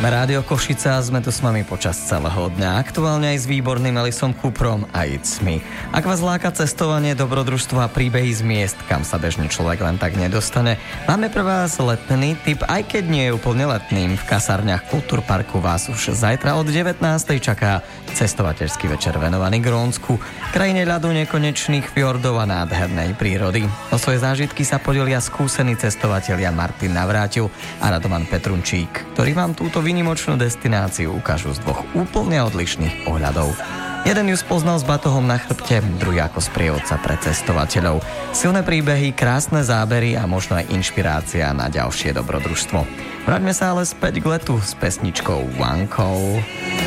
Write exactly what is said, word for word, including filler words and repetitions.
Sme Rádio Košice a sme tu s vami počas celého dňa. Aktuálne aj s výborným Elisom Kuprom a It's Me. Ak vás láka cestovanie, dobrodružstvo a príbehy z miest, kam sa bežný človek len tak nedostane, máme pre vás letný tip, aj keď nie je úplne letným. V kasárniach Kultúrparku vás už zajtra od devätnástej čaká cestovateľský večer venovaný Grónsku, krajine ľadu, nekonečných fjordov a nádhernej prírody. O svoje zážitky sa podelia skúsení cestovatelia Martin Navrátil a Radovan Petrunčík, ktorí vám túto výnimočnú destináciu ukážu z dvoch úplne odlišných pohľadov. Jeden ju spoznal s batohom na chrbte, druhý ako sprievodca pre cestovateľov. Silné príbehy, krásne zábery a možno aj inšpirácia na ďalšie dobrodružstvo. Vráťme sa ale späť k letu s pesničkou One Call.